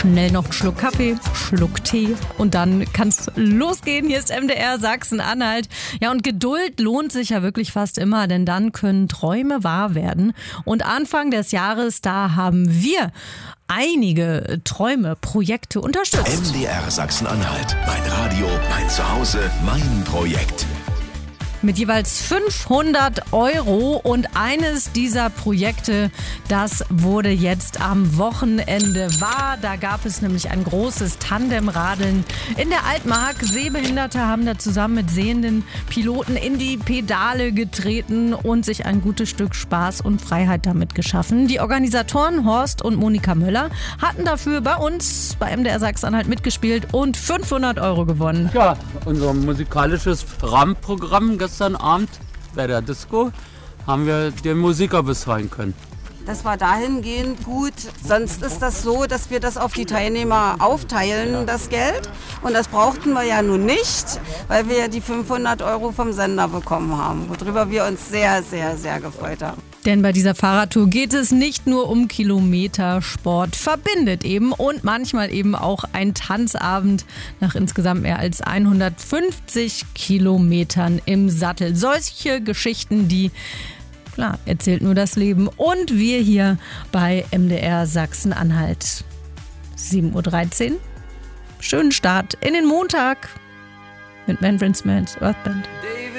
schnell noch einen Schluck Kaffee, Schluck Tee und dann kann's losgehen. Hier ist MDR Sachsen-Anhalt. Ja, und Geduld lohnt sich ja wirklich fast immer, denn dann können Träume wahr werden. Und Anfang des Jahres, da haben wir einige Träume, Projekte unterstützt. MDR Sachsen-Anhalt. Mein Radio, mein Zuhause, mein Projekt. Mit jeweils 500 € und eines dieser Projekte, das wurde jetzt am Wochenende wahr. Da gab es nämlich ein großes Tandemradeln in der Altmark. Sehbehinderte haben da zusammen mit sehenden Piloten in die Pedale getreten und sich ein gutes Stück Spaß und Freiheit damit geschaffen. Die Organisatoren Horst und Monika Möller hatten dafür bei uns bei MDR Sachsen-Anhalt mitgespielt und 500 € gewonnen. Ja, unser musikalisches Rahmenprogramm gestern Abend bei der Disco haben wir den Musiker bezahlen können. Das war dahingehend gut. Sonst ist das so, dass wir das auf die Teilnehmer aufteilen, das Geld. Und das brauchten wir ja nun nicht, weil wir ja die 500 € vom Sender bekommen haben, worüber wir uns sehr, sehr, sehr gefreut haben. Denn bei dieser Fahrradtour geht es nicht nur um Kilometersport, verbindet eben und manchmal eben auch ein Tanzabend nach insgesamt mehr als 150 Kilometern im Sattel. Solche Geschichten, die klar, erzählt nur das Leben. Und wir hier bei MDR Sachsen-Anhalt. 7:13 Uhr. Schönen Start in den Montag mit Manfred Mann's Earth Band.